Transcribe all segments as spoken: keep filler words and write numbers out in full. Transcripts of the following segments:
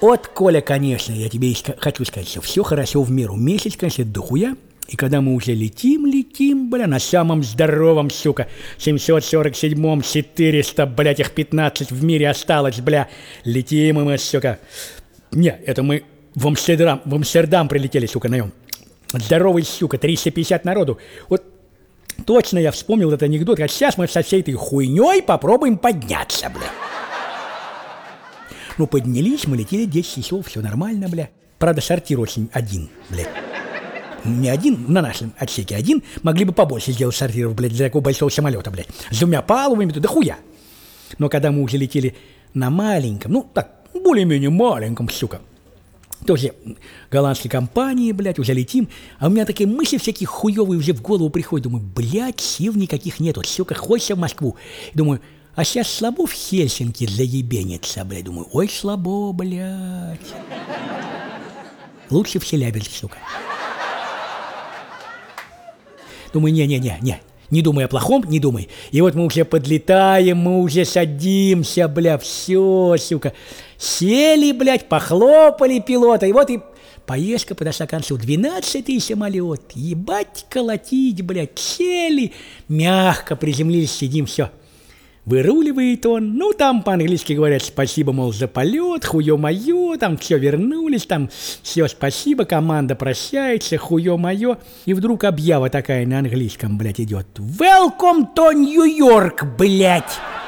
Вот, Коля, конечно, я тебе хочу сказать, что все хорошо в меру. Месяц, конечно, дохуя. И когда мы уже летим, летим, бля, на самом здоровом, сука, семьсот сорок седьмом, четыреста, блядь, их пятнадцать в мире осталось, бля. Летим и мы, сука. Не, это мы в Амстердам, в Амстердам прилетели, сука, на нем. Здоровый, сука, триста пятьдесят народу. Вот точно я вспомнил этот анекдот, а сейчас мы со всей этой хуйней попробуем подняться, бля. Ну, поднялись, мы летели десять часов, все нормально, бля. Правда, сортир очень один, блядь. Не один, на нашем отсеке один, могли бы побольше сделать сортиров, блядь, для такого большого самолета, блядь. С двумя палубами, да хуя. Но когда мы уже летели на маленьком, ну, так, более-менее маленьком, сука, тоже голландской компании, блядь, уже летим, а у меня такие мысли всякие хуёвые уже в голову приходят. Думаю, блядь, сил никаких нету, сука, хочется в Москву. Думаю, а сейчас слабо в Хельсинки заебенится, блядь. Думаю, ой, слабо, блядь. Лучше в Челябинск, сука. Думаю, не-не-не-не, не думай о плохом, не думай. И вот мы уже подлетаем, мы уже садимся, бля, все, сука. Сели, блядь, похлопали пилота, и вот и поездка подошла к концу. двенадцатый самолет, ебать колотить, блядь, сели, мягко приземлились, сидим, все. Выруливает он, ну там по-английски говорят спасибо, мол, за полет, хуё-моё, там все вернулись, там все спасибо, команда прощается, хуё-моё. И вдруг объява такая на английском, блядь, идет. Welcome to New York, блядь.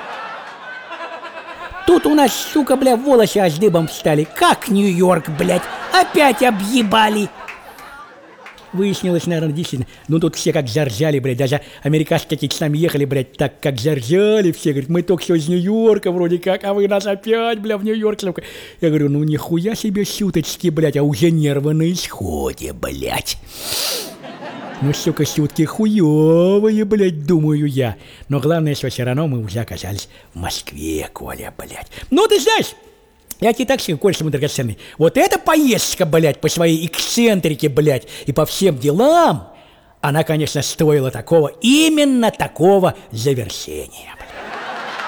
Тут у нас, сука, бля, волосы аж дыбом встали. Как Нью-Йорк, блядь, опять объебали. Выяснилось, наверное, действительно, ну тут все как заржали, блядь, даже американцы какие-то с нами ехали, блядь, так как заржали все, говорят, мы только что из Нью-Йорка вроде как, а вы нас опять, бля, в Нью-Йорк, сука. Я говорю, ну нихуя себе шуточки, блядь, а уже нервы на исходе, блядь. Ну, сука, шутки хуёвые, блядь, думаю я. Но главное, что все равно мы уже оказались в Москве, Коля, блядь. Ну, ты знаешь, я тебе так скажу, Коля, мой драгоценный, вот эта поездка, блядь, по своей эксцентрике, блядь, и по всем делам, она, конечно, стоила такого, именно такого завершения, блядь.